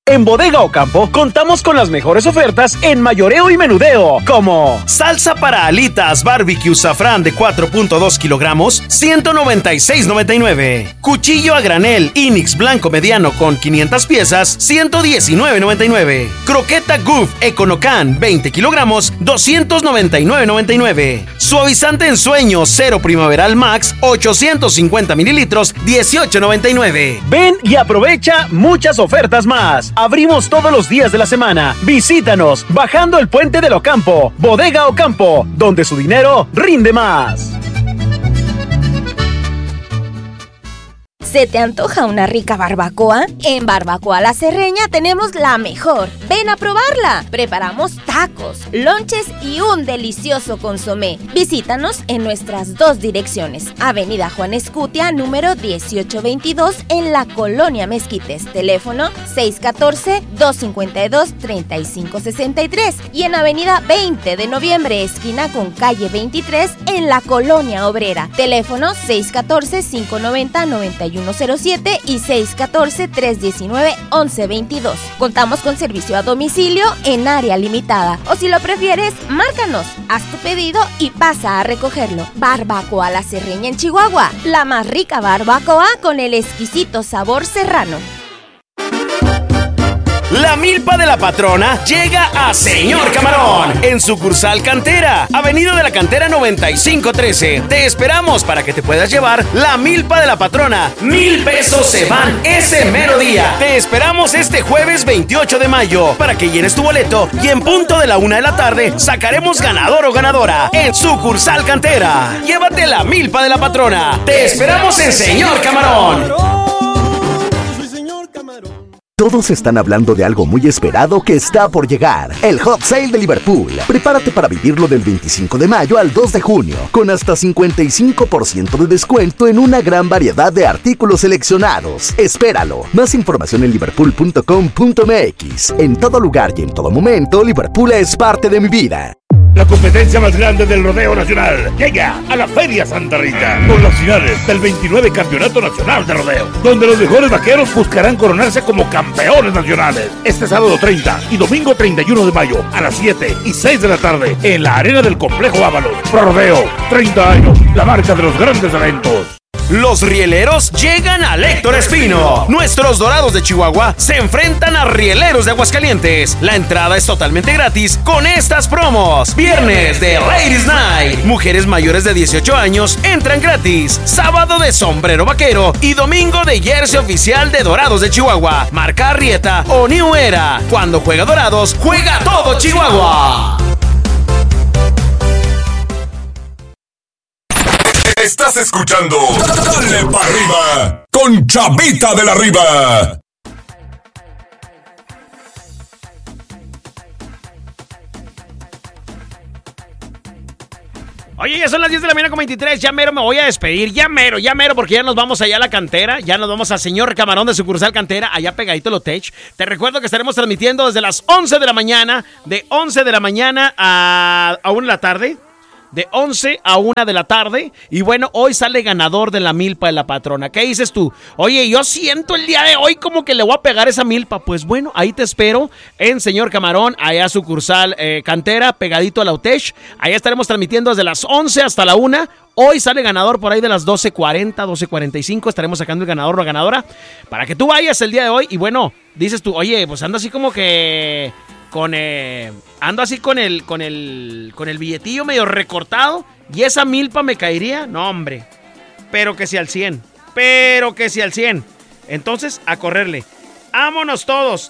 En Bodega Ocampo contamos con las mejores ofertas en mayoreo y menudeo, como salsa para alitas barbecue safrán de 4.2 kilogramos, $196.99. Cuchillo a granel Inix blanco mediano con 500 piezas, $119.99. Croqueta Goof Econocan 20 kilogramos, $299.99. Suavizante en sueño Cero Primaveral Max 850 mililitros, $18.99. Ven y aprovecha muchas ofertas más. Abrimos todos los días de la semana. Visítanos bajando el puente del Ocampo. Bodega Ocampo, donde su dinero rinde más. ¿Se te antoja una rica barbacoa? En Barbacoa La Cerreña tenemos la mejor. ¡Ven a probarla! Preparamos tacos, lonches y un delicioso consomé. Visítanos en nuestras dos direcciones. Avenida Juan Escutia, número 1822, en la Colonia Mezquites. Teléfono 614-252-3563. Y en Avenida 20 de Noviembre, esquina con calle 23, en la Colonia Obrera. Teléfono 614-590-9107 y 614-319-1122. Contamos con servicio a domicilio en área limitada. O si lo prefieres, márcanos, haz tu pedido y pasa a recogerlo. Barbacoa La Cerreña en Chihuahua. La más rica barbacoa con el exquisito sabor serrano. La milpa de la patrona llega a Señor Camarón en sucursal Cantera, Avenida de la Cantera 9513. Te esperamos para que te puedas llevar la milpa de la patrona. 1,000 pesos se van ese mero día. Te esperamos este jueves 28 de mayo para que llenes tu boleto y en punto de la 1 de la tarde sacaremos ganador o ganadora en sucursal Cantera. Llévate la milpa de la patrona. Te esperamos en Señor Camarón. Todos están hablando de algo muy esperado que está por llegar, el Hot Sale de Liverpool. Prepárate para vivirlo del 25 de mayo al 2 de junio, con hasta 55% de descuento en una gran variedad de artículos seleccionados. Espéralo. Más información en liverpool.com.mx. En todo lugar y en todo momento, Liverpool es parte de mi vida. La competencia más grande del rodeo nacional llega a la Feria Santa Rita con las finales del 29 Campeonato Nacional de Rodeo, donde los mejores vaqueros buscarán coronarse como campeones nacionales. Este sábado 30 y domingo 31 de mayo a las 7 y 6 de la tarde en la arena del Complejo Ábalos. Pro Rodeo, 30 años, la marca de los grandes eventos. Los rieleros llegan a Héctor Espino. Nuestros Dorados de Chihuahua se enfrentan a Rieleros de Aguascalientes. La entrada es totalmente gratis con estas promos. Viernes de Ladies Night. Mujeres mayores de 18 años entran gratis. Sábado de sombrero vaquero y domingo de jersey oficial de Dorados de Chihuahua. Marca Arrieta o New Era. Cuando juega Dorados, juega todo Chihuahua. Estás escuchando Dale Pa' Arriba con Chavita de la Riva. Oye, ya son las 10 de la mañana con 23, ya mero me voy a despedir, ya mero, porque ya nos vamos allá a la Cantera, ya nos vamos a Señor Camarón de sucursal Cantera, allá pegadito lo Tech. Te recuerdo que estaremos transmitiendo desde las 11 de la mañana, de 11 de la mañana a 1 de la tarde. De 11 a 1 de la tarde. Y bueno, hoy sale ganador de la milpa de la patrona. ¿Qué dices tú? Oye, yo siento el día de hoy como que le voy a pegar esa milpa. Pues bueno, ahí te espero en Señor Camarón, allá sucursal Cantera, pegadito a la UTESH. Allá estaremos transmitiendo desde las 11 hasta la 1. Hoy sale ganador por ahí de las 12:40, 12:45. Estaremos sacando el ganador o la ganadora para que tú vayas el día de hoy. Y bueno, dices tú, oye, pues ando así como que... ando así con el billetillo medio recortado y esa milpa me caería, no hombre, pero que sea al 100, entonces a correrle, vámonos todos,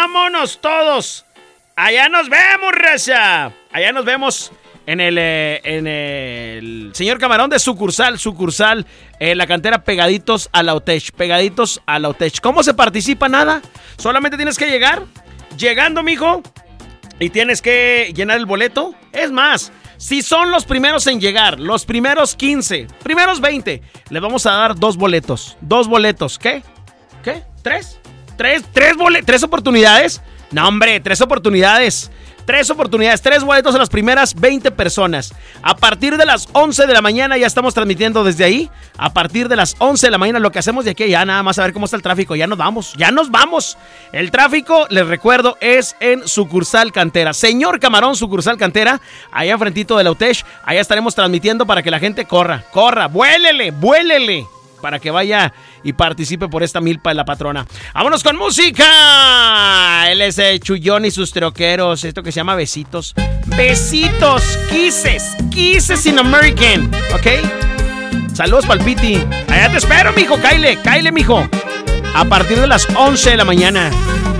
allá nos vemos, raza, allá nos vemos en el Señor Camarón de sucursal, la Cantera, pegaditos a la UTESH. ¿Cómo se participa? Nada, solamente tienes que llegar. Llegando, mijo, y tienes que llenar el boleto. Es más, si son los primeros en llegar, los primeros 15, primeros 20, le vamos a dar 2 boletos. 2 boletos, ¿qué? ¿Tres oportunidades? No, hombre, 3 oportunidades. 3 oportunidades, 3 boletos a las primeras 20 personas. A partir de las 11 de la mañana ya estamos transmitiendo desde ahí. A partir de las 11 de la mañana lo que hacemos de aquí ya nada más a ver cómo está el tráfico. Ya nos vamos. El tráfico, les recuerdo, es en Sucursal Cantera. Señor Camarón, Sucursal Cantera, allá enfrentito de la UTESH. Allá estaremos transmitiendo para que la gente corra, vuélele, para que vaya y participe por esta milpa de la patrona. ¡Vámonos con música! Él es Chuyón y sus troqueros. Esto que se llama Besitos. Besitos, Kisses in American, ¿ok? Saludos pa'l Piti. Allá te espero, mijo, cáile, mijo. A partir de las 11 de la mañana.